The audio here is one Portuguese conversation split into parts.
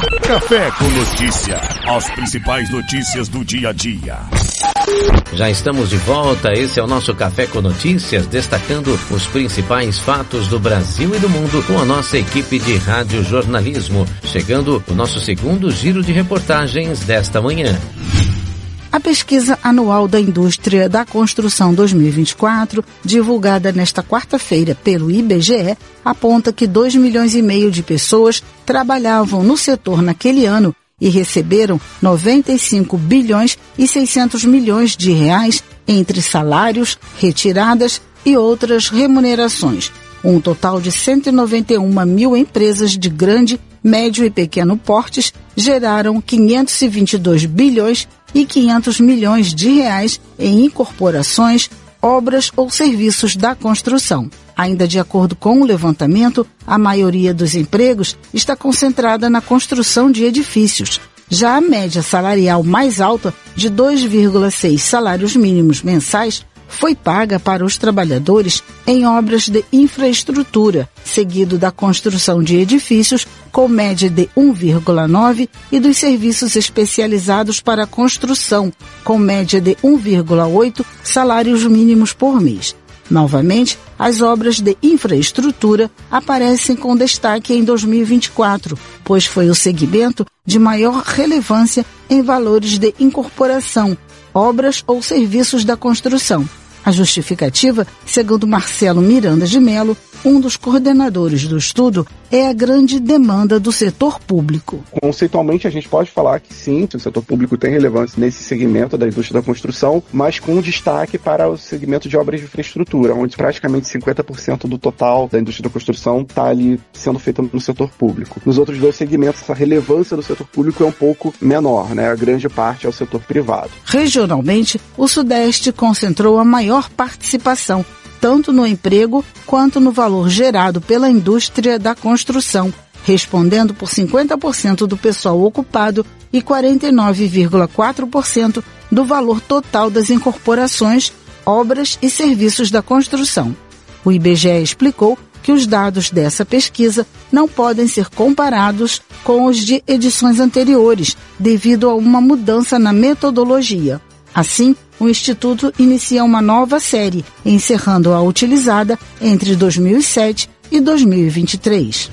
Café com Notícia. As principais notícias do dia a dia. Já estamos de volta, esse é o nosso Café com Notícias, destacando os principais fatos do Brasil e do mundo com a nossa equipe de radiojornalismo. Chegando o nosso segundo giro de reportagens desta manhã. A pesquisa anual da indústria da construção 2024, divulgada nesta quarta-feira pelo IBGE, aponta que 2,5 milhões de pessoas trabalhavam no setor naquele ano e receberam 95 bilhões e 600 milhões de reais entre salários, retiradas e outras remunerações. Um total de 191 mil empresas de grande, médio e pequeno portes geraram 522 bilhões e 500 milhões de reais em incorporações, obras ou serviços da construção. Ainda de acordo com o levantamento, a maioria dos empregos está concentrada na construção de edifícios. Já a média salarial mais alta, de 2,6 salários mínimos mensais, foi paga para os trabalhadores em obras de infraestrutura, seguido da construção de edifícios, com média de 1,9, e dos serviços especializados para a construção, com média de 1,8 salários mínimos por mês. Novamente, as obras de infraestrutura aparecem com destaque em 2024, pois foi o segmento de maior relevância em valores de incorporação, obras ou serviços da construção. A justificativa, segundo Marcelo Miranda de Mello, um dos coordenadores do estudo, é a grande demanda do setor público. Conceitualmente, a gente pode falar que sim, o setor público tem relevância nesse segmento da indústria da construção, mas com destaque para o segmento de obras de infraestrutura, onde praticamente 50% do total da indústria da construção está ali sendo feita no setor público. Nos outros dois segmentos, essa relevância do setor público é um pouco menor, né? A grande parte é o setor privado. Regionalmente, o Sudeste concentrou a maior participação, tanto no emprego quanto no valor gerado pela indústria da construção, respondendo por 50% do pessoal ocupado e 49,4% do valor total das incorporações, obras e serviços da construção. O IBGE explicou que os dados dessa pesquisa não podem ser comparados com os de edições anteriores, devido a uma mudança na metodologia. Assim, o Instituto inicia uma nova série, encerrando a utilizada entre 2007 e 2023.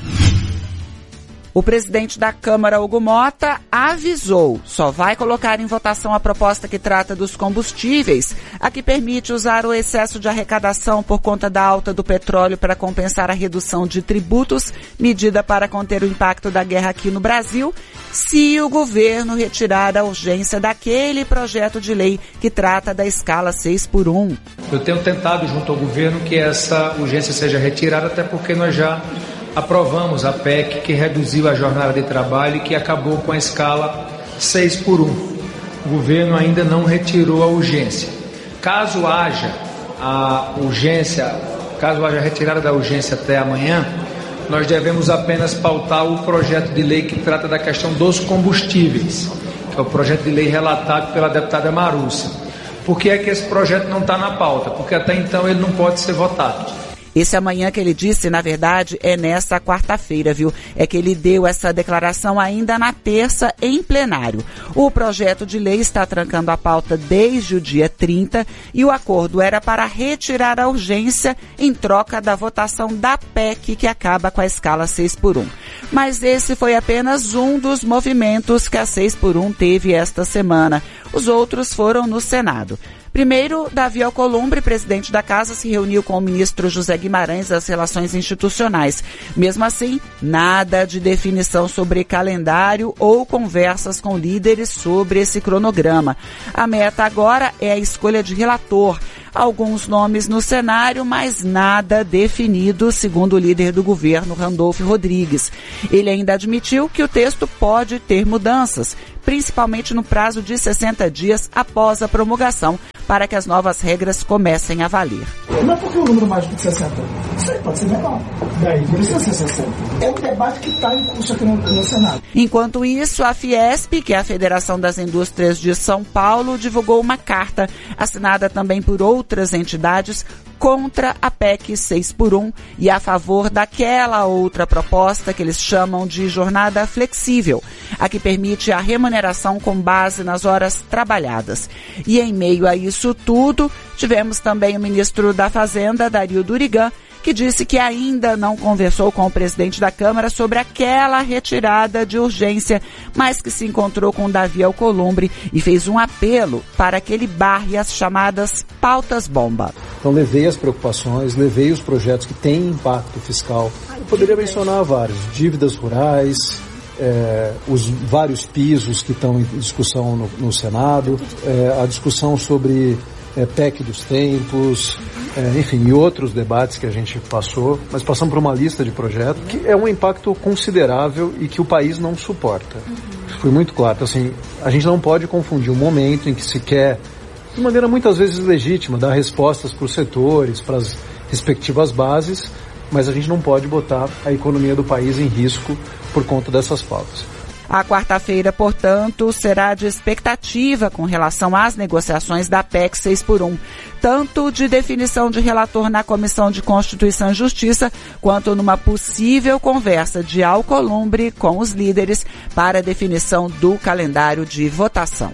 O presidente da Câmara, Hugo Mota, avisou, só vai colocar em votação a proposta que trata dos combustíveis, a que permite usar o excesso de arrecadação por conta da alta do petróleo para compensar a redução de tributos, medida para conter o impacto da guerra aqui no Brasil, se o governo retirar a urgência daquele projeto de lei que trata da escala 6x1. Eu tenho tentado junto ao governo que essa urgência seja retirada, até porque nós já aprovamos a PEC que reduziu a jornada de trabalho e que acabou com a escala 6x1. O governo ainda não retirou a urgência. Caso haja a retirada da urgência até amanhã, nós devemos apenas pautar o projeto de lei que trata da questão dos combustíveis, que é o projeto de lei relatado pela deputada Marúcia. Por que é que esse projeto não está na pauta? Porque até então ele não pode ser votado. Esse amanhã que ele disse, na verdade, é nesta quarta-feira, viu? É que ele deu essa declaração ainda na terça em plenário. O projeto de lei está trancando a pauta desde o dia 30 e o acordo era para retirar a urgência em troca da votação da PEC que acaba com a escala 6x1. Mas esse foi apenas um dos movimentos que a 6x1 teve esta semana. Os outros foram no Senado. Primeiro, Davi Alcolumbre, presidente da Casa, se reuniu com o ministro José Guimarães das Relações Institucionais. Mesmo assim, nada de definição sobre calendário ou conversas com líderes sobre esse cronograma. A meta agora é a escolha de relator. Alguns nomes no cenário, mas nada definido, segundo o líder do governo, Randolfo Rodrigues. Ele ainda admitiu que o texto pode ter mudanças, principalmente no prazo de 60 dias após a promulgação, para que as novas regras comecem a valer. Mas por que o número mágico de 60? Isso aí pode ser legal. Daí precisa ser 60. É um debate que está em curso aqui no Senado. Enquanto isso, a Fiesp, que é a Federação das Indústrias de São Paulo, divulgou uma carta assinada também por outras entidades contra a PEC 6x1 e a favor daquela outra proposta que eles chamam de jornada flexível, a que permite a remuneração com base nas horas trabalhadas. E em meio a isso tudo, tivemos também o ministro da Fazenda, Dario Durigan, que disse que ainda não conversou com o presidente da Câmara sobre aquela retirada de urgência, mas que se encontrou com Davi Alcolumbre e fez um apelo para que ele barre as chamadas pautas-bomba. Então levei as preocupações, levei os projetos que têm impacto fiscal. Eu poderia mencionar vários, dívidas rurais, os vários pisos que estão em discussão no Senado, a discussão sobre PEC dos tempos, enfim, e outros debates que a gente passou, mas passamos por uma lista de projetos que é um impacto considerável e que o país não suporta. Foi muito claro. Então, assim, a gente não pode confundir um momento em que se quer, de maneira muitas vezes legítima, dar respostas para os setores, para as respectivas bases, mas a gente não pode botar a economia do país em risco por conta dessas pautas. A quarta-feira, portanto, será de expectativa com relação às negociações da PEC 6x1, tanto de definição de relator na Comissão de Constituição e Justiça, quanto numa possível conversa de Alcolumbre com os líderes para a definição do calendário de votação.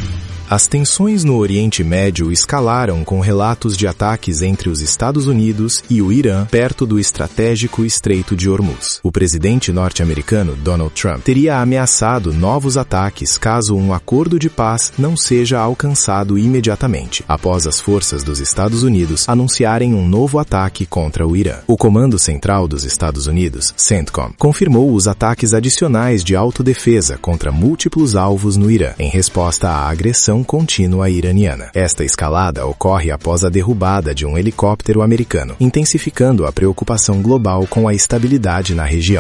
As tensões no Oriente Médio escalaram com relatos de ataques entre os Estados Unidos e o Irã perto do estratégico Estreito de Hormuz. O presidente norte-americano Donald Trump teria ameaçado novos ataques caso um acordo de paz não seja alcançado imediatamente, após as forças dos Estados Unidos anunciarem um novo ataque contra o Irã. O Comando Central dos Estados Unidos, CENTCOM, confirmou os ataques adicionais de autodefesa contra múltiplos alvos no Irã, em resposta à agressão contínua iraniana. Esta escalada ocorre após a derrubada de um helicóptero americano, intensificando a preocupação global com a estabilidade na região.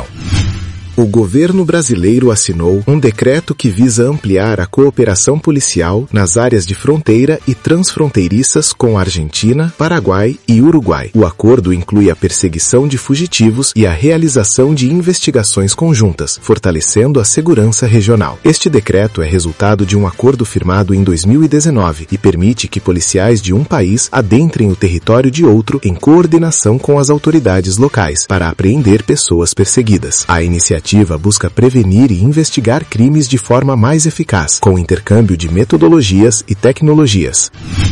O governo brasileiro assinou um decreto que visa ampliar a cooperação policial nas áreas de fronteira e transfronteiriças com Argentina, Paraguai e Uruguai. O acordo inclui a perseguição de fugitivos e a realização de investigações conjuntas, fortalecendo a segurança regional. Este decreto é resultado de um acordo firmado em 2019 e permite que policiais de um país adentrem o território de outro em coordenação com as autoridades locais para apreender pessoas perseguidas. A iniciativa busca prevenir e investigar crimes de forma mais eficaz, com intercâmbio de metodologias e tecnologias.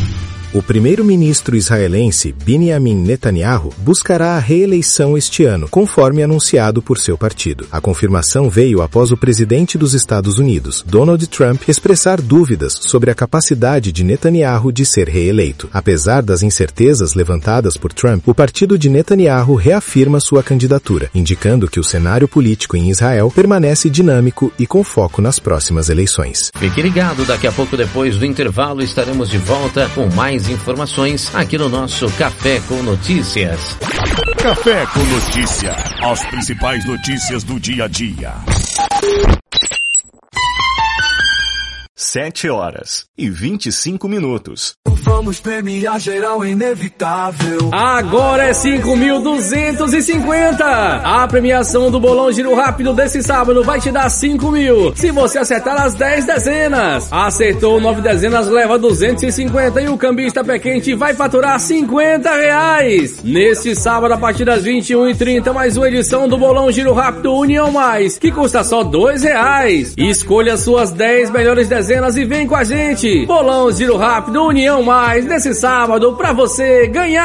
O primeiro-ministro israelense Benjamin Netanyahu buscará a reeleição este ano, conforme anunciado por seu partido. A confirmação veio após o presidente dos Estados Unidos, Donald Trump, expressar dúvidas sobre a capacidade de Netanyahu de ser reeleito. Apesar das incertezas levantadas por Trump, o partido de Netanyahu reafirma sua candidatura, indicando que o cenário político em Israel permanece dinâmico e com foco nas próximas eleições. Fique ligado, daqui a pouco, depois do intervalo, estaremos de volta com mais informações aqui no nosso Café com Notícias. Café com Notícia. As principais notícias do dia a dia. 7h25. Vamos premiar geral inevitável. Agora é 5.250. A premiação do Bolão Giro Rápido desse sábado vai te dar 5.000. Se você acertar as 10 dezenas. Acertou 9 dezenas, leva 250 e o cambista pé quente vai faturar R$50. Neste sábado, a partir das 21h30, mais uma edição do Bolão Giro Rápido União Mais, que custa só R$2. Escolha suas 10 melhores dezenas e vem com a gente. Bolão Giro Rápido União Mais, nesse sábado, pra você ganhar.